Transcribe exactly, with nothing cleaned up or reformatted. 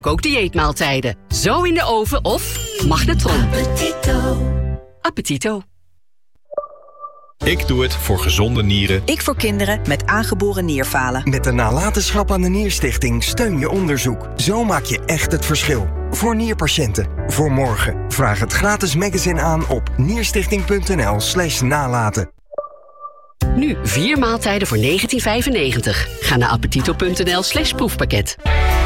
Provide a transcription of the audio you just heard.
Kook dieetmaaltijden. Zo in de oven of magnetron. Appetito. Appetito. Ik doe het voor gezonde nieren. Ik voor kinderen met aangeboren nierfalen. Met de nalatenschap aan de Nierstichting steun je onderzoek. Zo maak je echt het verschil. Voor nierpatiënten. Voor morgen. Vraag het gratis magazine aan op nierstichting.nl slash nalaten. Nu vier maaltijden voor negentien vijfennegentig. Ga naar appetito.nl slash proefpakket.